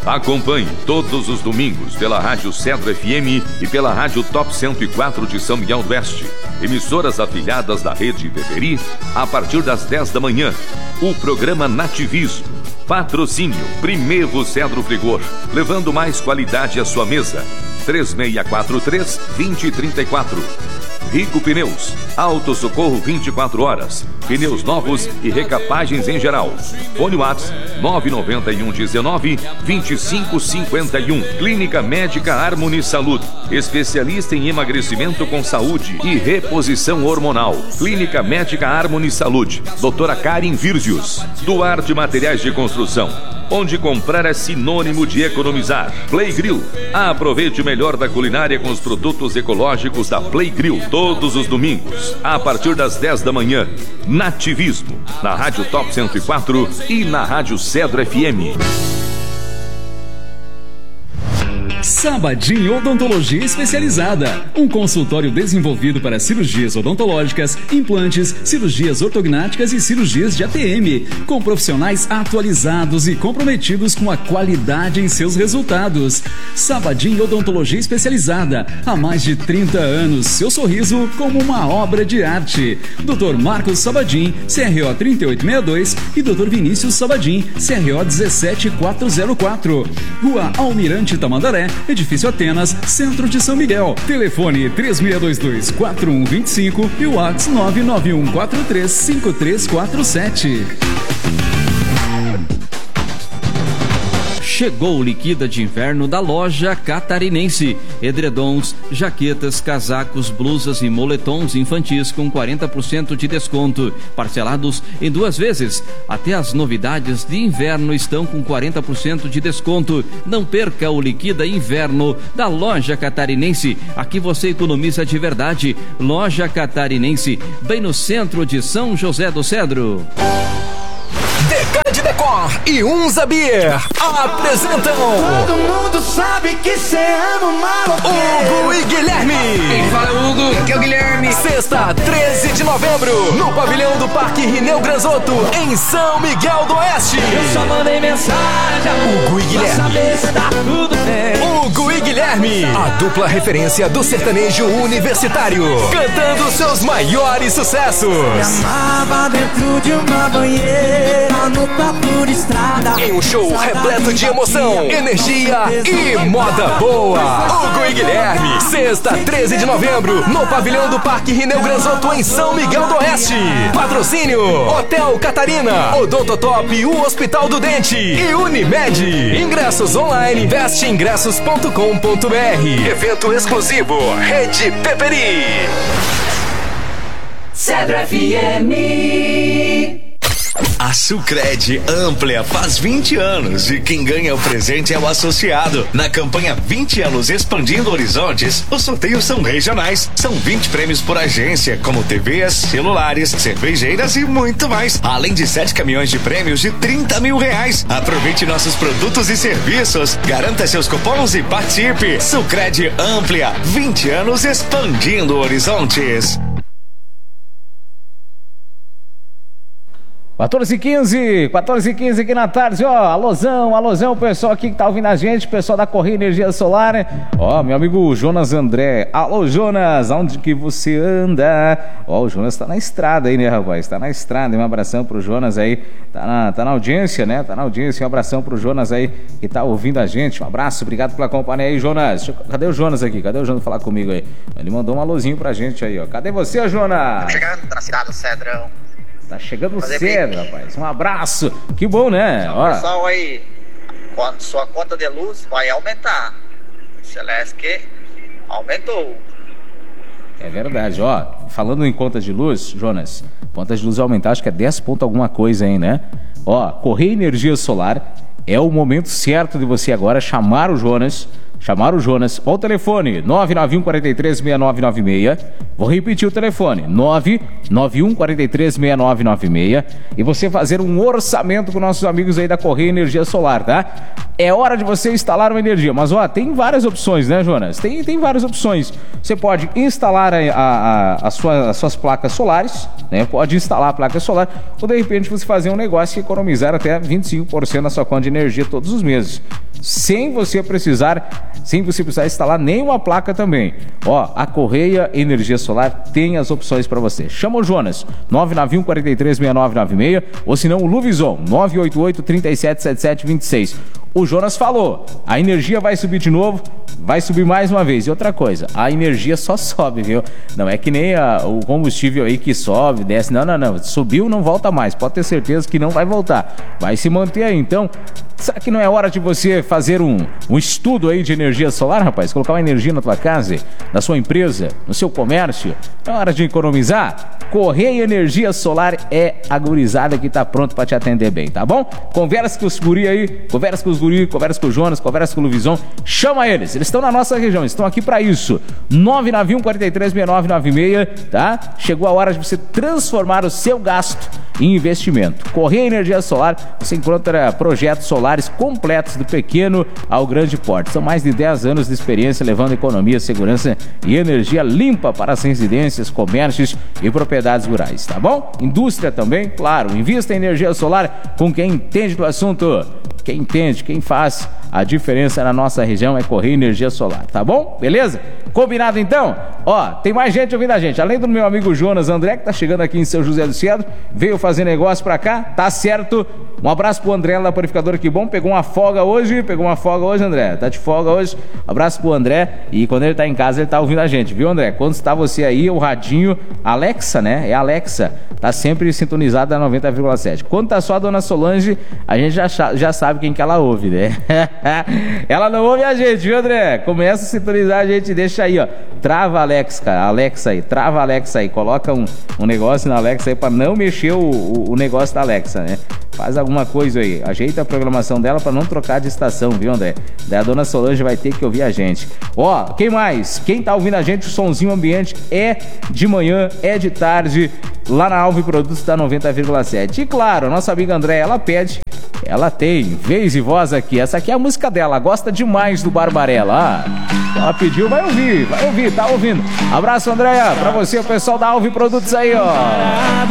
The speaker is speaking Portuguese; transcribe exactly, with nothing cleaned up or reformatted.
Acompanhe todos os domingos pela Rádio Cedro F M e pela Rádio Top cento e quatro de São Miguel do Oeste, emissoras afiliadas da Rede Peperi, a partir das dez da manhã, o programa Nativismo. Patrocínio Primeiro Cedro Frigor, levando mais qualidade à sua mesa. três seis quatro três, dois zero três quatro. Rico Pneus, Auto Socorro vinte e quatro horas, pneus novos e recapagens em geral. Fone WhatsApp nove nove um um nove, dois cinco cinco um. Clínica Médica Harmony Saúde, especialista em emagrecimento com saúde e reposição hormonal. Clínica Médica Harmony Saúde, doutora Karen Virgius. Duarte Materiais de Construção, onde comprar é sinônimo de economizar. Play Grill, aproveite o melhor da culinária com os produtos ecológicos da Play Grill. Todos os domingos, a partir das dez da manhã, Nativismo, na Rádio Top cento e quatro e na Rádio Cedro F M. Sabadin Odontologia Especializada, um consultório desenvolvido para cirurgias odontológicas, implantes, cirurgias ortognáticas e cirurgias de A T M, com profissionais atualizados e comprometidos com a qualidade em seus resultados. Sabadin Odontologia Especializada, há mais de trinta anos, seu sorriso como uma obra de arte. doutor Marcos Sabadin, C R O trinta e oito sessenta e dois e doutor Vinícius Sabadin, C R O dezessete mil quatrocentos e quatro. Rua Almirante Tamandaré, Edifício Atenas, Centro de São Miguel. Telefone três seis dois dois, quatro um dois cinco e o WhatsApp nove nove um quatro três cinco três quatro sete. Chegou o Liquida de Inverno da Loja Catarinense. Edredons, jaquetas, casacos, blusas e moletons infantis com quarenta por cento de desconto, parcelados em duas vezes. Até as novidades de inverno estão com quarenta por cento de desconto. Não perca o Liquida Inverno da Loja Catarinense. Aqui você economiza de verdade. Loja Catarinense, bem no centro de São José do Cedro. Decade Decor e Unza Beer apresentam Todo mundo sabe que cê ama maloqueiro. Hugo e Guilherme. Quem fala Hugo? Aqui é o Guilherme. Sexta, treze de novembro, no pavilhão do Parque Rineu Granzotto, em São Miguel do Oeste. Eu só mandei mensagem, Hugo e Guilherme. pra saber se tá tudo bem. Hugo e Guilherme, a dupla referência do sertanejo universitário, cantando seus maiores sucessos. Me amava dentro de uma banheira, no papo de estrada. Em um show repleto de emoção, energia e moda boa. Hugo e Guilherme, sexta, treze de novembro, no pavilhão do Parque Rineu Granzotto, em São Miguel do Oeste. Patrocínio Hotel Catarina, Odontotop, o Hospital do Dente e Unimed. Ingressos online, veste ingressos ponto com ponto br. Evento exclusivo Rede Peperi. Cedro F M. A Sucred Amplia faz vinte anos e quem ganha o presente é o associado. Na campanha vinte anos Expandindo Horizontes, os sorteios são regionais. São vinte prêmios por agência, como T Vs, celulares, cervejeiras e muito mais. Além de sete caminhões de prêmios de trinta mil reais. Aproveite nossos produtos e serviços. Garanta seus cupons e participe. Sucred Amplia, vinte anos Expandindo Horizontes. quatorze e quinze, quatorze e quinze aqui na tarde, ó, alôzão, alôzão, pessoal aqui que tá ouvindo a gente, pessoal da Correia Energia Solar, ó, meu amigo Jonas André, alô Jonas, aonde que você anda? Ó, o Jonas tá na estrada aí, né, rapaz, tá na estrada, um abração pro Jonas aí, tá na, tá na audiência, né, tá na audiência, um abração pro Jonas aí, que tá ouvindo a gente, um abraço, obrigado pela companhia aí, Jonas. Eu, cadê o Jonas aqui, cadê o Jonas falar comigo aí? Ele mandou um alôzinho pra gente aí, ó, cadê você, Jonas? Tá chegando, tá na cidade do Cedrão. Tá chegando cedo, rapaz. Um abraço. Que bom, né? Ó, pessoal aí, sua conta de luz vai aumentar. Celeste que aumentou. É verdade, ó. Falando em conta de luz, Jonas, conta de luz vai aumentar, acho que é dez ponto alguma coisa aí, né? Ó, Correia Energia Solar, é o momento certo de você agora chamar o Jonas. Chamar o Jonas ao telefone nove nove um quatro três seis nove nove seis. Vou repetir o telefone nove nove um quatro três seis nove nove seis e você fazer um orçamento com nossos amigos aí da Correia Energia Solar, tá? É hora de você instalar uma energia. Mas, ó, tem várias opções, né, Jonas? Tem, tem várias opções. Você pode instalar a, a, a sua, as suas placas solares, né? Pode instalar a placa solar, ou de repente você fazer um negócio e economizar até vinte e cinco por cento na sua conta de energia todos os meses. Sem você precisar, sem você precisar instalar nenhuma placa também. Ó, a Correia Energia Solar tem as opções para você. Chama o Jonas, nove nove um, quatro três, seis nove nove seis, ou se não o Luvison, nove oito oito, três sete sete sete, dois seis. O Jonas falou, a energia vai subir de novo, vai subir mais uma vez. E outra coisa, a energia só sobe, viu? Não é que nem a, o combustível aí que sobe, desce. Não, não, não. Subiu, não volta mais. Pode ter certeza que não vai voltar. Vai se manter aí. Então, será que não é hora de você fazer um, um estudo aí de energia solar, rapaz? Colocar uma energia na tua casa, na sua empresa, no seu comércio? Não é hora de economizar? Correia Energia Solar é a gurizada que tá pronto para te atender bem, tá bom? Conversa com os guri aí, conversa com os guri, conversa com o Jonas, conversa com o Luvison, chama eles, eles estão na nossa região, estão aqui para isso. nove nove um, quatro três, seis nove nove seis, tá? Chegou a hora de você transformar o seu gasto em investimento. Correia Energia Solar, você encontra projetos solares completos do pequeno ao grande porte. São mais de dez anos de experiência levando economia, segurança e energia limpa para as residências, comércios e propriedades rurais, tá bom? Indústria também, claro, invista em energia solar com quem entende do assunto. Quem entende, quem faz a diferença na nossa região é Correia Energia Solar, tá bom? Beleza? Combinado então? Ó, tem mais gente ouvindo a gente. Além do meu amigo Jonas André, que tá chegando aqui em São José do Cedro, veio fazer negócio pra cá, tá certo? Um abraço pro André lá da Purificadora, que bom, pegou uma folga hoje, pegou uma folga hoje, André, tá de folga hoje. Um abraço pro André, e quando ele tá em casa, ele tá ouvindo a gente, viu, André? Quando está você aí, o radinho Alexa, né? É Alexa, tá sempre sintonizado na noventa vírgula sete. Quando tá só a dona Solange, a gente já, já sabe quem que ela ouve, né? Ela não ouve a gente, viu, André? Começa a sintonizar a gente, deixa aí, ó. Trava a Alexa, cara, Alexa aí, trava a Alexa aí, coloca um, um negócio na Alexa aí pra não mexer o, o, o negócio da Alexa, né? Faz alguma coisa aí, ajeita a programação dela pra não trocar de estação, viu, André? Daí a dona Solange vai ter que ouvir a gente. Ó, quem mais? Quem tá ouvindo a gente, o sonzinho ambiente é de manhã, é de tarde, lá na Alve Produtos da noventa vírgula sete. E claro, a nossa amiga André, ela pede, ela tem vez e voz aqui. Essa aqui é a música dela, gosta demais do Barbarella. Ah, ela pediu, vai ouvir, vai ouvir, tá ouvindo. Abraço, Andréia, pra você, o pessoal da Alve Produtos aí, ó.